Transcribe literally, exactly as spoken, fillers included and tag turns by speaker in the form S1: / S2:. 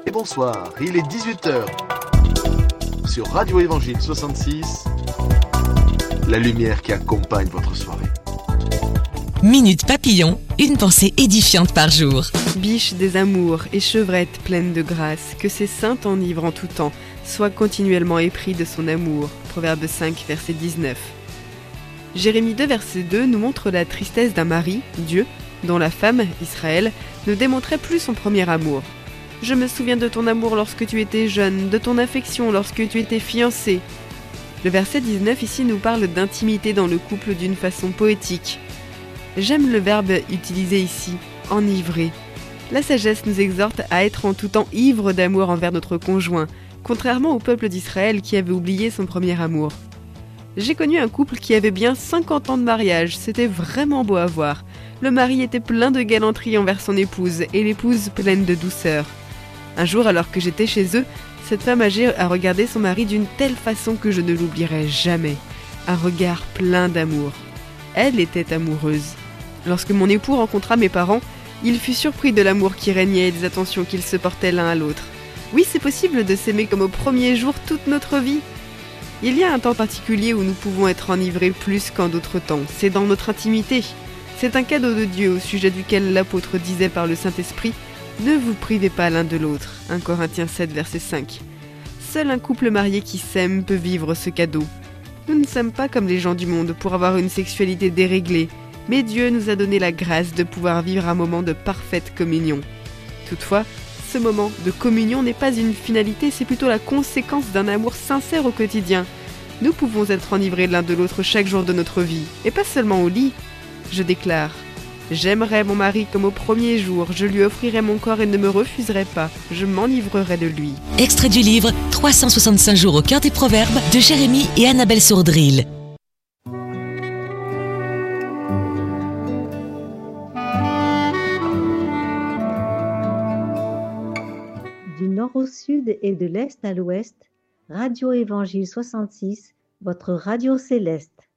S1: Et bonsoir, il est dix-huit heures. Sur Radio Évangile soixante-six, la lumière qui accompagne votre soirée.
S2: Minute Papillon, une pensée édifiante par jour.
S3: Biche des amours et chevrette pleine de grâce, que ses saints enivrent en tout temps, soient continuellement épris de son amour. Proverbe cinq, verset dix-neuf. Jérémie deux, verset deux nous montre la tristesse d'un mari, Dieu, dont la femme, Israël, ne démontrait plus son premier amour. Je me souviens de ton amour lorsque tu étais jeune, de ton affection lorsque tu étais fiancé. Le verset dix-neuf ici nous parle d'intimité dans le couple d'une façon poétique. J'aime le verbe utilisé ici, enivrer. La sagesse nous exhorte à être en tout temps ivre d'amour envers notre conjoint, contrairement au peuple d'Israël qui avait oublié son premier amour. J'ai connu un couple qui avait bien cinquante ans de mariage, c'était vraiment beau à voir. Le mari était plein de galanterie envers son épouse et l'épouse pleine de douceur. Un jour, alors que j'étais chez eux, cette femme âgée a regardé son mari d'une telle façon que je ne l'oublierai jamais. Un regard plein d'amour. Elle était amoureuse. Lorsque mon époux rencontra mes parents, il fut surpris de l'amour qui régnait et des attentions qu'ils se portaient l'un à l'autre. Oui, c'est possible de s'aimer comme au premier jour toute notre vie. Il y a un temps particulier où nous pouvons être enivrés plus qu'en d'autres temps. C'est dans notre intimité. C'est un cadeau de Dieu au sujet duquel l'apôtre disait par le Saint-Esprit « Ne vous privez pas l'un de l'autre » un Corinthiens sept, verset cinq. Seul un couple marié qui s'aime peut vivre ce cadeau. Nous ne sommes pas comme les gens du monde pour avoir une sexualité déréglée, mais Dieu nous a donné la grâce de pouvoir vivre un moment de parfaite communion. Toutefois, ce moment de communion n'est pas une finalité, c'est plutôt la conséquence d'un amour sincère au quotidien. Nous pouvons être enivrés l'un de l'autre chaque jour de notre vie, et pas seulement au lit. Je déclare « J'aimerai mon mari comme au premier jour, je lui offrirai mon corps et ne me refuserai pas, je m'enivrerai de lui. »
S2: Extrait du livre trois cent soixante-cinq jours au cœur des proverbes de Jérémie et Annabelle Sourdril.
S4: Du nord au sud et de l'est à l'ouest, Radio Évangile soixante-six, votre radio céleste.